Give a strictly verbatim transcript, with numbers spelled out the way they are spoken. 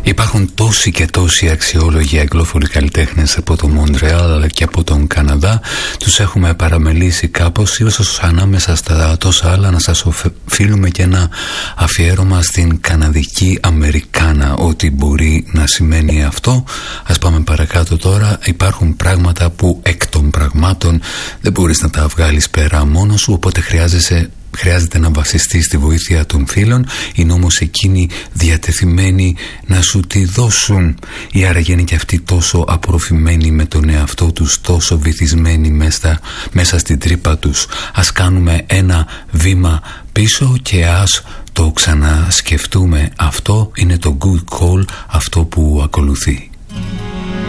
Υπάρχουν τόσοι και τόσοι αξιόλογοι αγγλόφωνοι καλλιτέχνες από το Μοντρεάλ αλλά και από τον Καναδά. Τους έχουμε παραμελήσει κάπως. Ίσως ανάμεσα στα τόσα άλλα να σας οφείλουμε και ένα αφιέρωμα στην καναδική Αμερικάνα, ό,τι μπορεί να σημαίνει αυτό. Ας πάμε παρακάτω τώρα. Υπάρχουν πράγματα που εκ των πραγμάτων δεν μπορείς να τα βγάλεις πέρα μόνος σου, οπότε χρειάζεσαι Χρειάζεται να βασιστείς στη βοήθεια των φίλων, είναι όμως εκείνοι διατεθειμένοι να σου τη δώσουν. Ή άραγε είναι και αυτοί τόσο απορροφημένοι με τον εαυτό τους, τόσο βυθισμένοι μέσα, μέσα στην τρύπα τους. Ας κάνουμε ένα βήμα πίσω και ας το ξανασκεφτούμε. Αυτό είναι το good call, αυτό που ακολουθεί.